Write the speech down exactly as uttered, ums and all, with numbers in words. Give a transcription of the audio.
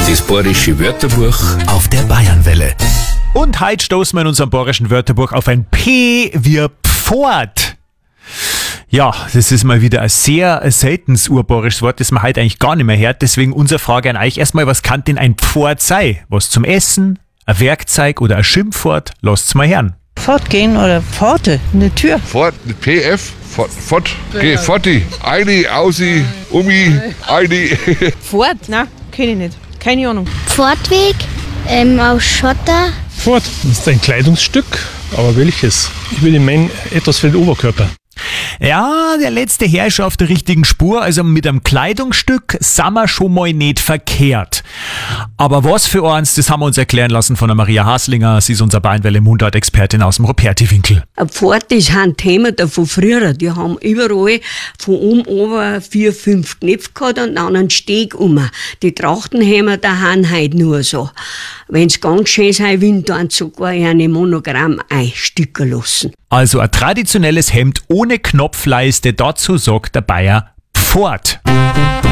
Das bayerische Wörterbuch auf der Bayernwelle. Und heute stoßen wir in unserem bayerischen Wörterbuch auf ein P wie Pfort. Ja, das ist mal wieder ein sehr seltenes urbayerisches Wort, das man heute eigentlich gar nicht mehr hört. Deswegen unsere Frage an euch erstmal, was kann denn ein Pfort sein? Was zum Essen, ein Werkzeug oder ein Schimpfwort? Lasst's mal hören. Fortgehen oder Pforte, eine Tür. Fort, P F, fort, fort, geh, forti, eine, ausi, umi, eine. Fort? Nein, kenne ich nicht. Keine Ahnung. Pfortweg, ähm, aus Schotter. Pfort, das ist ein Kleidungsstück, aber welches? Ich würde meinen, etwas für den Oberkörper. Ja, der letzte Herr ist schon auf der richtigen Spur, also mit einem Kleidungsstück sind wir schon mal nicht verkehrt. Aber was für eins, das haben wir uns erklären lassen von der Maria Haslinger. Sie ist unser Bayernwelle-Mundart-Expertin aus dem Roperti-Winkel. Ein Pfort ist ein Thema da von früher. Die haben überall von oben oben vier, fünf Knöpfe gehabt und dann einen Steg um. Die Trachtenhämmer, da haben heute nur so. Wenn's ganz schön sein will, dann sogar eine Monogramm einstücken lassen. Also ein traditionelles Hemd ohne Knopfleiste, dazu sagt der Bayer Pfort.